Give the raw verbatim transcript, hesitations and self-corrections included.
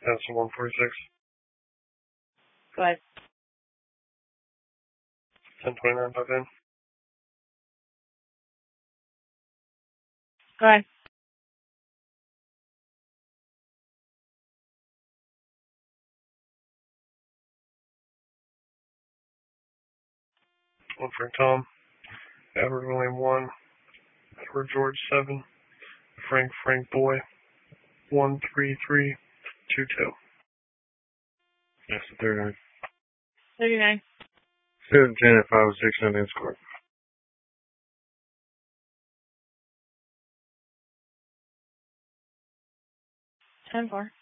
That's one forty-six. Go ahead. ten twenty-nine, five in. Go ahead. One for Tom. Edward William one. Edward George seven. Frank Frank Boy one three three two two. That's the thirty-nine. thirty-nine. Seven ten at five oh six on Escort. ten four.